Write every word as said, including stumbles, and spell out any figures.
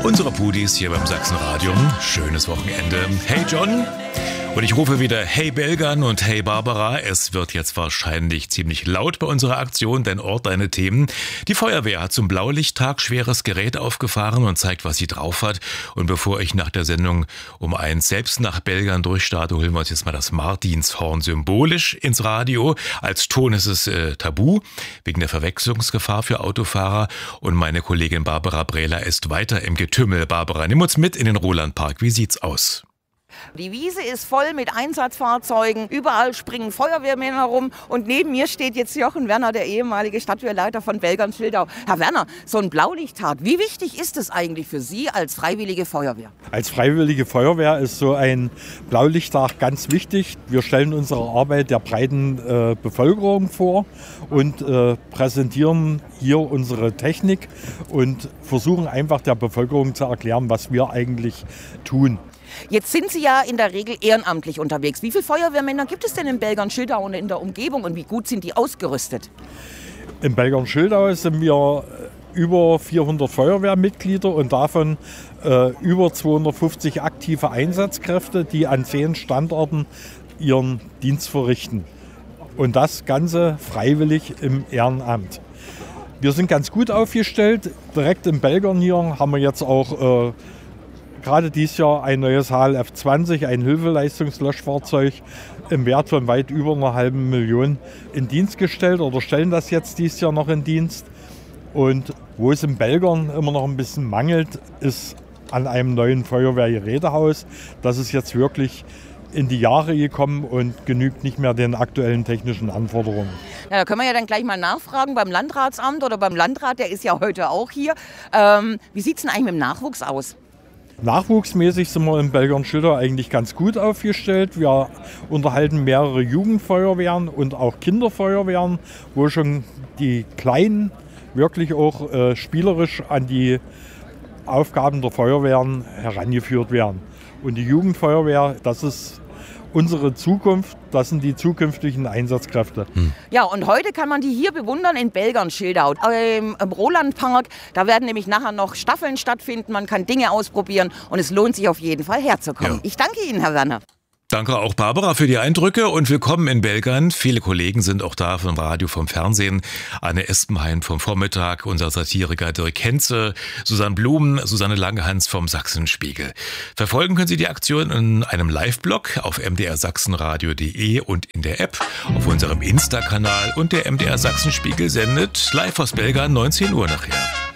Unsere Pudis hier beim Sachsenradio. Schönes Wochenende. Hey John. Und ich rufe wieder Hey Belgern und Hey Barbara. Es wird jetzt wahrscheinlich ziemlich laut bei unserer Aktion, denn Ort deine Themen. Die Feuerwehr hat zum Blaulichttag schweres Gerät aufgefahren und zeigt, was sie drauf hat. Und bevor ich nach der Sendung um eins selbst nach Belgern durchstarte, holen wir uns jetzt mal das Martinshorn symbolisch ins Radio. Als Ton ist es äh, tabu, wegen der Verwechslungsgefahr für Autofahrer. Und meine Kollegin Barbara Brehler ist weiter im Getümmel. Barbara, nimm uns mit in den Rolandpark. Wie sieht's aus? Die Wiese ist voll mit Einsatzfahrzeugen, überall springen Feuerwehrmänner rum und neben mir steht jetzt Jochen Werner, der ehemalige Stadtwehrleiter von Belgern-Schildau. Herr Werner, so ein Blaulichttag, wie wichtig ist es eigentlich für Sie als Freiwillige Feuerwehr? Als Freiwillige Feuerwehr ist so ein Blaulichttag ganz wichtig. Wir stellen unsere Arbeit der breiten äh, Bevölkerung vor und äh, präsentieren hier unsere Technik und versuchen einfach der Bevölkerung zu erklären, was wir eigentlich tun. Jetzt sind Sie ja in der Regel ehrenamtlich unterwegs. Wie viele Feuerwehrmänner gibt es denn in Belgern-Schildau und in der Umgebung und wie gut sind die ausgerüstet? In Belgern-Schildau sind wir über vierhundert Feuerwehrmitglieder und davon äh, über zweihundertfünfzig aktive Einsatzkräfte, die an zehn Standorten ihren Dienst verrichten. Und das Ganze freiwillig im Ehrenamt. Wir sind ganz gut aufgestellt. Direkt in Belgern hier haben wir jetzt auch äh, gerade dieses Jahr ein neues H L F zwanzig, ein Hilfeleistungslöschfahrzeug im Wert von weit über einer halben Million in Dienst gestellt oder stellen das jetzt dieses Jahr noch in Dienst. Und wo es in Belgern immer noch ein bisschen mangelt, ist an einem neuen Feuerwehrgerätehaus. Das ist jetzt wirklich in die Jahre gekommen und genügt nicht mehr den aktuellen technischen Anforderungen. Ja, da können wir ja dann gleich mal nachfragen beim Landratsamt oder beim Landrat, der ist ja heute auch hier. Ähm, wie sieht es denn eigentlich mit dem Nachwuchs aus? Nachwuchsmäßig sind wir in Belgern-Schildau eigentlich ganz gut aufgestellt. Wir unterhalten mehrere Jugendfeuerwehren und auch Kinderfeuerwehren, wo schon die Kleinen wirklich auch äh, spielerisch an die Aufgaben der Feuerwehren herangeführt werden. Und die Jugendfeuerwehr, das ist unsere Zukunft, das sind die zukünftigen Einsatzkräfte. Hm. Ja, und heute kann man die hier bewundern in Belgern-Schildau. Im, im Rolandpark, da werden nämlich nachher noch Staffeln stattfinden, man kann Dinge ausprobieren und es lohnt sich auf jeden Fall herzukommen. Ja. Ich danke Ihnen, Herr Werner. Danke auch Barbara für die Eindrücke und willkommen in Belgern. Viele Kollegen sind auch da vom Radio, vom Fernsehen. Anne Espenhain vom Vormittag, unser Satiriker Dirk Henze, Susanne Blum, Susanne Langhans vom Sachsenspiegel. Verfolgen können Sie die Aktion in einem Live-Blog auf m d r sachsenradio punkt d e und in der App, auf unserem Insta-Kanal und der M D R Sachsenspiegel sendet live aus Belgern neunzehn Uhr nachher.